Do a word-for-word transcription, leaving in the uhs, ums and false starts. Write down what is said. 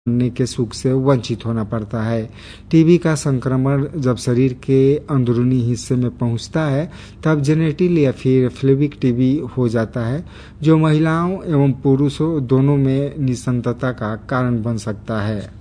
बनने के सुख से वंचित होना पड़ता है। टीबी का संक्रमण जब शरीर के अंदरूनी हिस्से में पहुंचता है तब जेनेटिल या फिर फ्लेविक टीबी हो जाता है, जो महिलाओं एवं पुरुषों दोनों में निसंतानता का कारण बन सकता है।